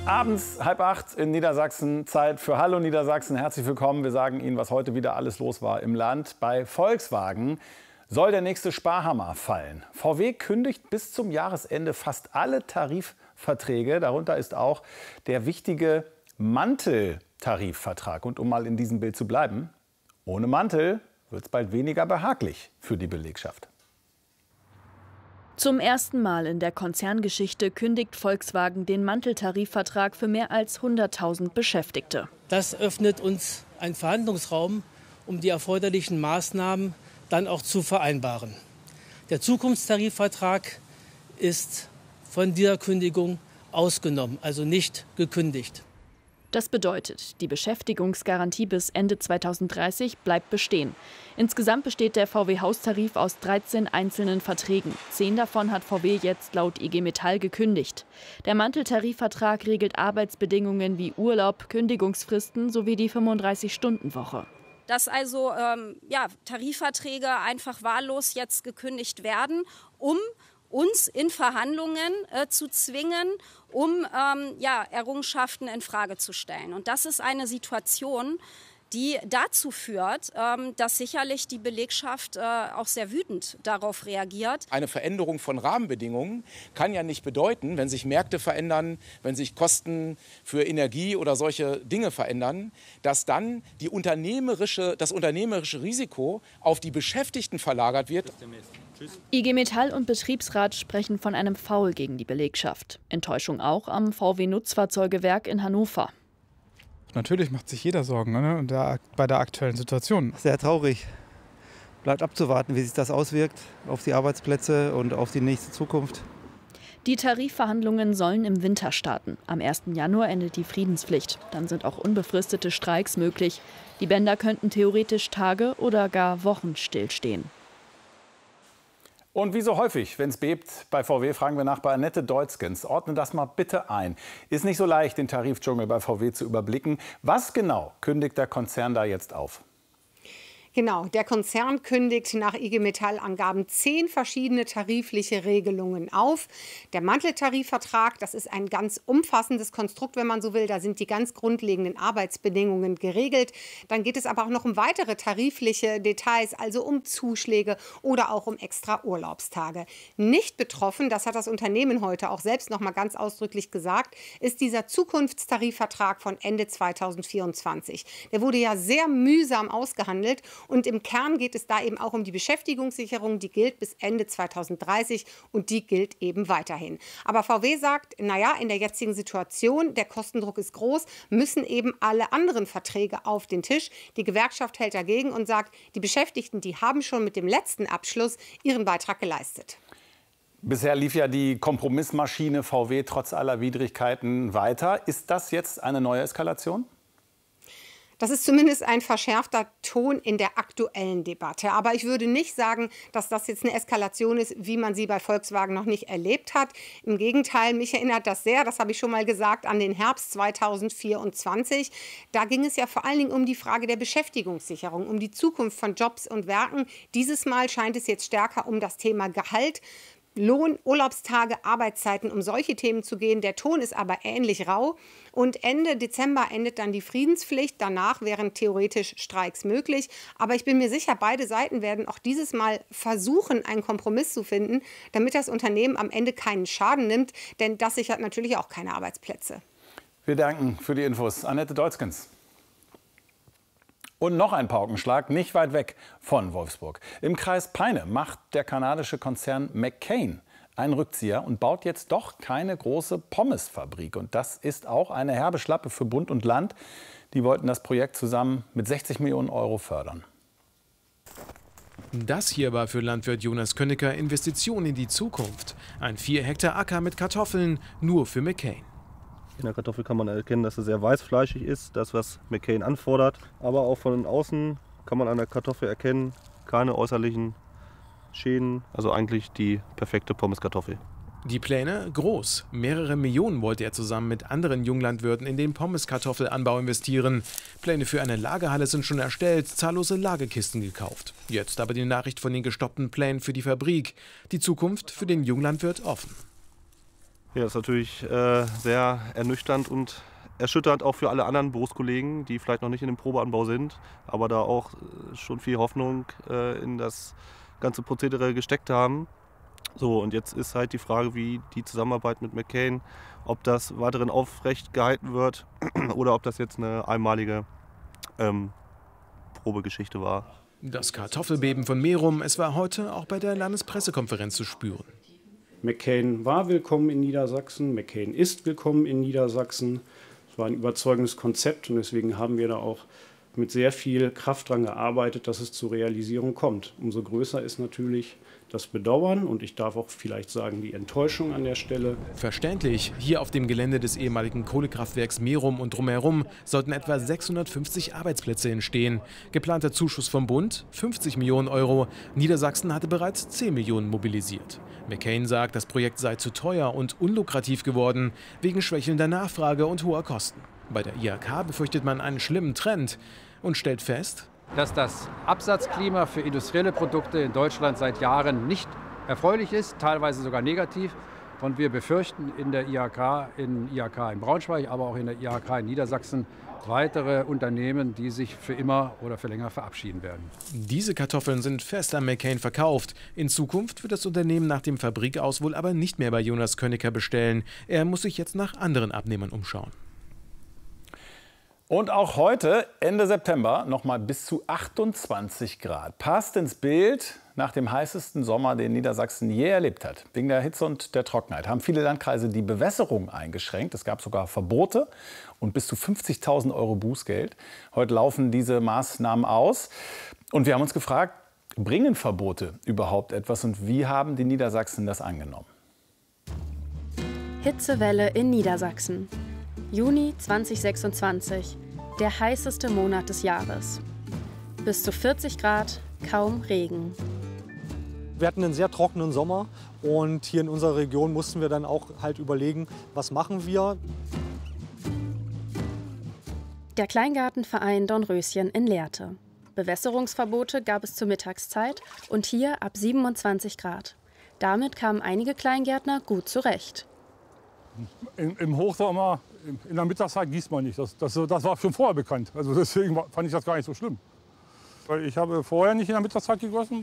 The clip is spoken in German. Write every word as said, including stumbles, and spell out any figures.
Abends, halb acht in Niedersachsen, Zeit für Hallo Niedersachsen. Herzlich willkommen. Wir sagen Ihnen, was heute wieder alles los war im Land. Bei Volkswagen soll der nächste Sparhammer fallen. V W kündigt bis zum Jahresende fast alle Tarifverträge. Darunter ist auch der wichtige Manteltarifvertrag. Und um mal in diesem Bild zu bleiben, ohne Mantel wird es bald weniger behaglich für die Belegschaft. Zum ersten Mal in der Konzerngeschichte kündigt Volkswagen den Manteltarifvertrag für mehr als hunderttausend Beschäftigte. Das öffnet uns einen Verhandlungsraum, um die erforderlichen Maßnahmen dann auch zu vereinbaren. Der Zukunftstarifvertrag ist von dieser Kündigung ausgenommen, also nicht gekündigt. Das bedeutet, die Beschäftigungsgarantie bis Ende zweitausenddreißig bleibt bestehen. Insgesamt besteht der V W-Haustarif aus dreizehn einzelnen Verträgen. Zehn davon hat V W jetzt laut I G Metall gekündigt. Der Manteltarifvertrag regelt Arbeitsbedingungen wie Urlaub, Kündigungsfristen sowie die fünfunddreißig-Stunden-Woche. Dass also ähm, ja, Tarifverträge einfach wahllos jetzt gekündigt werden, um uns in Verhandlungen äh, zu zwingen, um ähm, ja, Errungenschaften in Frage zu stellen. Und das ist eine Situation, die dazu führt, ähm, dass sicherlich die Belegschaft äh, auch sehr wütend darauf reagiert. Eine Veränderung von Rahmenbedingungen kann ja nicht bedeuten, wenn sich Märkte verändern, wenn sich Kosten für Energie oder solche Dinge verändern, dass dann die unternehmerische, das unternehmerische Risiko auf die Beschäftigten verlagert wird. I G Metall und Betriebsrat sprechen von einem Foul gegen die Belegschaft. Enttäuschung auch am V W-Nutzfahrzeugewerk in Hannover. Natürlich macht sich jeder Sorgen, ne? Und der, bei der aktuellen Situation. Sehr traurig. Bleibt abzuwarten, wie sich das auswirkt auf die Arbeitsplätze und auf die nächste Zukunft. Die Tarifverhandlungen sollen im Winter starten. Am ersten Januar endet die Friedenspflicht. Dann sind auch unbefristete Streiks möglich. Die Bänder könnten theoretisch Tage oder gar Wochen stillstehen. Und wie so häufig, wenn es bebt bei V W, fragen wir nach bei Annette Deutzgens. Ordne das mal bitte ein. Ist nicht so leicht, den Tarifdschungel bei V W zu überblicken. Was genau kündigt der Konzern da jetzt auf? Genau, der Konzern kündigt nach I G Metall-Angaben zehn verschiedene tarifliche Regelungen auf. Der Manteltarifvertrag, das ist ein ganz umfassendes Konstrukt, wenn man so will. Da sind die ganz grundlegenden Arbeitsbedingungen geregelt. Dann geht es aber auch noch um weitere tarifliche Details, also um Zuschläge oder auch um extra Urlaubstage. Nicht betroffen, das hat das Unternehmen heute auch selbst noch mal ganz ausdrücklich gesagt, ist dieser Zukunftstarifvertrag von Ende zweitausendvierundzwanzig. Der wurde ja sehr mühsam ausgehandelt. Und im Kern geht es da eben auch um die Beschäftigungssicherung, die gilt bis Ende zweitausenddreißig und die gilt eben weiterhin. Aber V W sagt, naja, in der jetzigen Situation, der Kostendruck ist groß, müssen eben alle anderen Verträge auf den Tisch. Die Gewerkschaft hält dagegen und sagt, die Beschäftigten, die haben schon mit dem letzten Abschluss ihren Beitrag geleistet. Bisher lief ja die Kompromissmaschine V W trotz aller Widrigkeiten weiter. Ist das jetzt eine neue Eskalation? Das ist zumindest ein verschärfter Ton in der aktuellen Debatte. Aber ich würde nicht sagen, dass das jetzt eine Eskalation ist, wie man sie bei Volkswagen noch nicht erlebt hat. Im Gegenteil, mich erinnert das sehr, das habe ich schon mal gesagt, an den Herbst zweitausendvierundzwanzig. Da ging es ja vor allen Dingen um die Frage der Beschäftigungssicherung, um die Zukunft von Jobs und Werken. Dieses Mal scheint es jetzt stärker um das Thema Gehalt, Lohn, Urlaubstage, Arbeitszeiten, um solche Themen zu gehen. Der Ton ist aber ähnlich rau. Und Ende Dezember endet dann die Friedenspflicht. Danach wären theoretisch Streiks möglich. Aber ich bin mir sicher, beide Seiten werden auch dieses Mal versuchen, einen Kompromiss zu finden, damit das Unternehmen am Ende keinen Schaden nimmt. Denn das sichert natürlich auch keine Arbeitsplätze. Wir danken für die Infos. Annette Deutzgens. Und noch ein Paukenschlag, nicht weit weg von Wolfsburg. Im Kreis Peine macht der kanadische Konzern McCain einen Rückzieher und baut jetzt doch keine große Pommesfabrik. Und das ist auch eine herbe Schlappe für Bund und Land. Die wollten das Projekt zusammen mit sechzig Millionen Euro fördern. Das hier war für Landwirt Jonas Könnecker Investition in die Zukunft. Ein vier Hektar Acker mit Kartoffeln, nur für McCain. In der Kartoffel kann man erkennen, dass sie sehr weißfleischig ist, das was McCain anfordert. Aber auch von außen kann man an der Kartoffel erkennen, keine äußerlichen Schäden. Also eigentlich die perfekte Pommeskartoffel. Die Pläne groß. Mehrere Millionen wollte er zusammen mit anderen Junglandwirten in den Pommeskartoffelanbau investieren. Pläne für eine Lagerhalle sind schon erstellt, zahllose Lagerkisten gekauft. Jetzt aber die Nachricht von den gestoppten Plänen für die Fabrik. Die Zukunft für den Junglandwirt offen. Ja, das ist natürlich äh, sehr ernüchternd und erschütternd auch für alle anderen Berufskollegen, die vielleicht noch nicht in dem Probeanbau sind, aber da auch schon viel Hoffnung äh, in das ganze Prozedere gesteckt haben. So, und jetzt ist halt die Frage, wie die Zusammenarbeit mit McCain, ob das weiterhin aufrecht gehalten wird oder ob das jetzt eine einmalige ähm, Probegeschichte war. Das Kartoffelbeben von Merum, es war heute auch bei der Landespressekonferenz zu spüren. McCain war willkommen in Niedersachsen, McCain ist willkommen in Niedersachsen. Es war ein überzeugendes Konzept und deswegen haben wir da auch mit sehr viel Kraft daran gearbeitet, dass es zur Realisierung kommt. Umso größer ist natürlich das Bedauern und ich darf auch vielleicht sagen, die Enttäuschung an der Stelle. Verständlich, hier auf dem Gelände des ehemaligen Kohlekraftwerks Merum und drumherum sollten etwa sechshundertfünfzig Arbeitsplätze entstehen. Geplanter Zuschuss vom Bund, fünfzig Millionen Euro. Niedersachsen hatte bereits zehn Millionen mobilisiert. McCain sagt, das Projekt sei zu teuer und unlukrativ geworden, wegen schwächelnder Nachfrage und hoher Kosten. Bei der I H K befürchtet man einen schlimmen Trend und stellt fest, dass das Absatzklima für industrielle Produkte in Deutschland seit Jahren nicht erfreulich ist, teilweise sogar negativ. Und wir befürchten in der I H K, in I H K in Braunschweig, aber auch in der I H K in Niedersachsen weitere Unternehmen, die sich für immer oder für länger verabschieden werden. Diese Kartoffeln sind fest an McCain verkauft. In Zukunft wird das Unternehmen nach dem Fabrikaus wohl aber nicht mehr bei Jonas Könicker bestellen. Er muss sich jetzt nach anderen Abnehmern umschauen. Und auch heute, Ende September, noch mal bis zu achtundzwanzig Grad. Passt ins Bild nach dem heißesten Sommer, den Niedersachsen je erlebt hat. Wegen der Hitze und der Trockenheit haben viele Landkreise die Bewässerung eingeschränkt. Es gab sogar Verbote und bis zu fünfzigtausend Euro Bußgeld. Heute laufen diese Maßnahmen aus. Und wir haben uns gefragt, bringen Verbote überhaupt etwas und wie haben die Niedersachsen das angenommen? Hitzewelle in Niedersachsen. Juni zweitausendsechsundzwanzig, der heißeste Monat des Jahres. Bis zu vierzig Grad, kaum Regen. Wir hatten einen sehr trockenen Sommer und hier in unserer Region mussten wir dann auch halt überlegen, was machen wir. Der Kleingartenverein Dornröschen in Lehrte. Bewässerungsverbote gab es zur Mittagszeit und hier ab siebenundzwanzig Grad. Damit kamen einige Kleingärtner gut zurecht. Im, Im Hochsommer, in der Mittagszeit gießt man nicht. Das, das, das war schon vorher bekannt. Also deswegen fand ich das gar nicht so schlimm. Weil ich habe vorher nicht in der Mittagszeit gegossen.